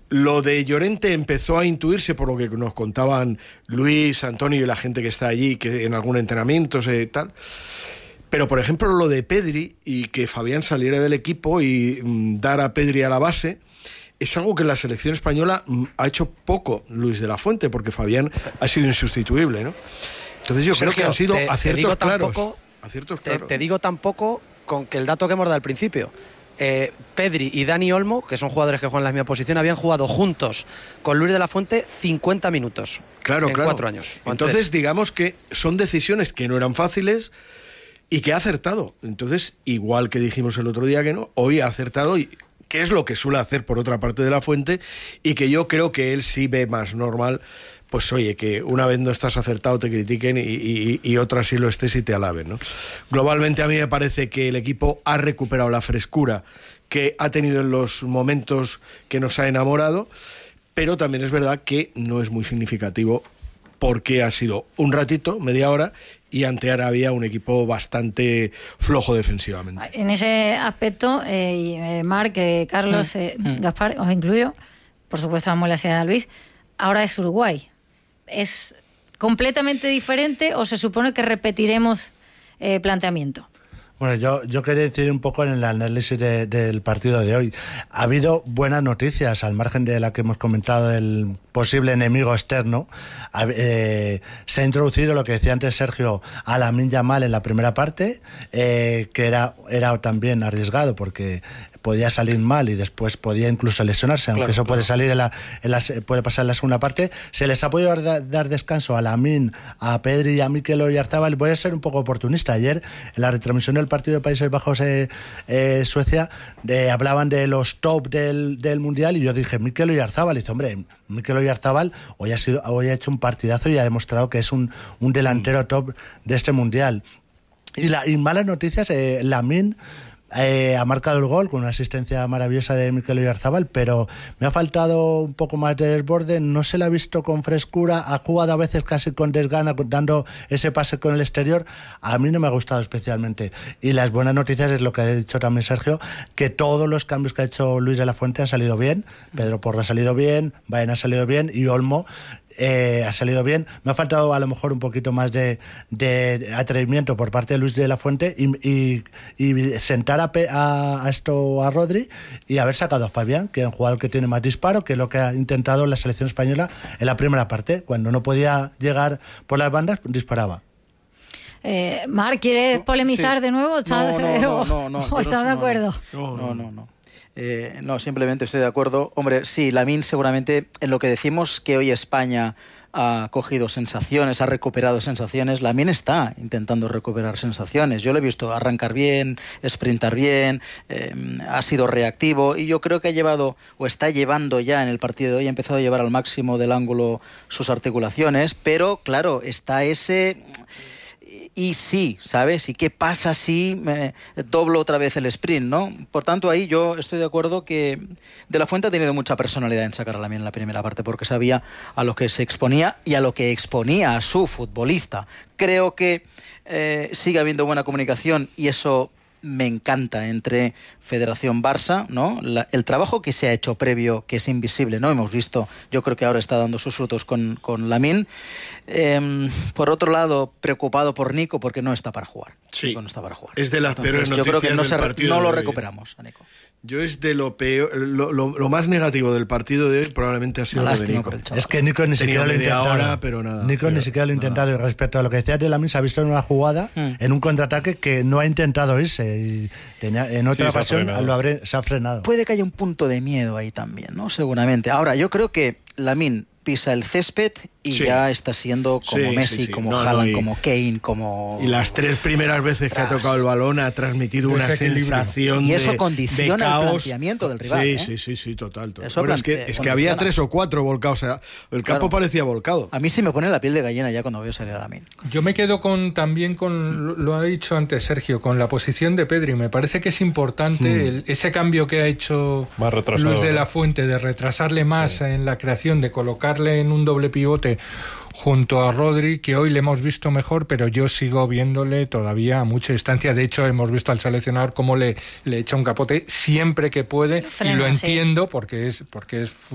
Lo de Llorente empezó a intuirse por lo que nos contaban Luis, Antonio y la gente que está allí, que en algún entrenamiento tal. Pero, por ejemplo, lo de Pedri y que Fabián saliera del equipo y dar a Pedri a la base, es algo que la selección española ha hecho poco Luis de la Fuente, porque Fabián ha sido insustituible, ¿no? Entonces yo creo que han sido aciertos claros. Te digo tampoco con que el dato que hemos dado al principio. Pedri y Dani Olmo, que son jugadores que juegan en la misma posición, habían jugado juntos con Luis de la Fuente 50 minutos en 4 años. Entonces, digamos que son decisiones que no eran fáciles y que ha acertado. Entonces, igual que dijimos el otro día que no, hoy ha acertado, y que es lo que suele hacer por otra parte de la Fuente, y que yo creo que él sí ve más normal, pues oye, que una vez no estás acertado te critiquen y otra sí lo estés y te alaben, ¿no? Globalmente a mí me parece que el equipo ha recuperado la frescura que ha tenido en los momentos que nos ha enamorado, pero también es verdad que no es muy significativo porque ha sido un ratito, media hora, y ante Arabia un equipo bastante flojo defensivamente. En ese aspecto, Marc, Carlos, Gaspar, os incluyo, por supuesto amo la ciudad de Luis, ahora es Uruguay. ¿Es completamente diferente o se supone que repetiremos planteamiento? Bueno, yo quería decir un poco en el análisis del partido de hoy. Ha habido buenas noticias, al margen de la que hemos comentado del posible enemigo externo. Se ha introducido lo que decía antes Sergio, a Lamine Yamal en la primera parte, que era también arriesgado porque podía salir mal y después podía incluso lesionarse, aunque eso puede salir puede pasar en la segunda parte. Se les ha podido dar descanso a Lamine, a Pedri y a Mikel Oyarzabal. Voy a ser un poco oportunista. Ayer, en la retransmisión del partido de Países Bajos Suecia, hablaban de los top del Mundial y yo dije, Mikel Oyarzabal. Y dice, hombre, Mikel Oyarzabal hoy ha hecho un partidazo y ha demostrado que es un delantero top de este Mundial. Y malas noticias, Lamine ha marcado el gol con una asistencia maravillosa de Mikel Oyarzabal, pero me ha faltado un poco más de desborde, no se le ha visto con frescura, ha jugado a veces casi con desgana, dando ese pase con el exterior. A mí no me ha gustado especialmente. Y las buenas noticias es lo que ha dicho también Sergio, que todos los cambios que ha hecho Luis de la Fuente han salido bien. Pedro Porro ha salido bien, Baena ha salido bien y Olmo ha salido bien. Me ha faltado a lo mejor un poquito más de atrevimiento por parte de Luis de la Fuente y sentar a Rodri y haber sacado a Fabián, que es un jugador que tiene más disparo, que es lo que ha intentado la selección española en la primera parte. Cuando no podía llegar por las bandas, disparaba. Marc, ¿quieres polemizar de nuevo? No, ¿Estás de acuerdo? No. No, simplemente estoy de acuerdo. Hombre, sí, Lamine seguramente en lo que decimos que hoy España ha cogido sensaciones, ha recuperado sensaciones, Lamine está intentando recuperar sensaciones. Yo lo he visto arrancar bien, sprintar bien, ha sido reactivo y yo creo que ha llevado o está llevando ya en el partido de hoy, ha empezado a llevar al máximo del ángulo sus articulaciones, pero claro, está ese... Y sí, ¿sabes? ¿Y qué pasa si doblo otra vez el sprint, no? Por tanto, ahí yo estoy de acuerdo que De la Fuente ha tenido mucha personalidad en sacar a Lamine en la primera parte porque sabía a lo que se exponía y a lo que exponía a su futbolista. Creo que sigue habiendo buena comunicación y eso me encanta entre Federación Barça, ¿no? El trabajo que se ha hecho previo, que es invisible, ¿no? Hemos visto, yo creo que ahora está dando sus frutos con Lamine. Por otro lado, preocupado por Nico porque no está para jugar. Sí. Nico no está para jugar. Es de las peores noticias. Yo creo que no lo de recuperamos a Nico. Yo es de lo peor, lo más negativo del partido de hoy probablemente ha sido lo de Nico. Es que Nico ni siquiera lo ha intentado. Pero nada, Nico ni siquiera lo ha intentado. Y respecto a lo que decías de Lamine, se ha visto en una jugada, en un contraataque que no ha intentado irse. Y en otra ocasión se ha frenado. Puede que haya un punto de miedo ahí también, ¿no? Seguramente. Ahora, yo creo que Lamine pisa el césped y ya está siendo como Messi, como Haaland, como Kane, como... Y las 3 primeras veces que ha tocado el balón ha transmitido una sensación y eso de condiciona caos. El planteamiento del rival. Sí, total. Bueno, es que había 3 o 4 volcados, o sea, el campo parecía volcado. A mí sí me pone la piel de gallina ya cuando veo salir a Lamine. Yo me quedo también con, lo ha dicho antes Sergio, con la posición de Pedri. Me parece que es importante ese cambio que ha hecho Luis de la Fuente, de retrasarle más en la creación, de colocarle en un doble pivote junto a Rodri, que hoy le hemos visto mejor, pero yo sigo viéndole todavía a mucha distancia. De hecho, hemos visto al seleccionador cómo le echa un capote siempre que puede, y lo entiendo porque es